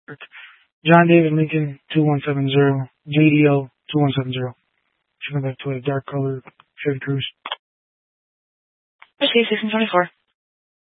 John David Lincoln 2170, JDL 2170. Shipping back to a dark color Chevy Cruze. Okay, 1624.